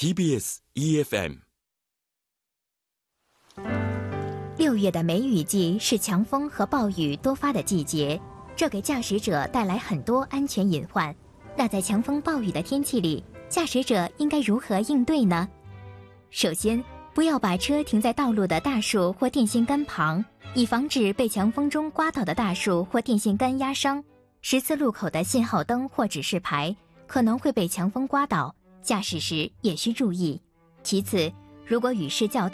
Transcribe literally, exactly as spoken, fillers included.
T B S E F M。 六月的梅雨季是强风和暴雨多发的季节，这给驾驶者带来很多安全隐患。那在强风暴雨的天气里，驾驶者应该如何应对呢？首先，不要把车停在道路的大树或电线杆旁，以防止被强风中刮倒的大树或电线杆压伤。十字路口的信号灯或指示牌可能会被强风刮倒，驾驶时也需注意。其次，如果雨势较大，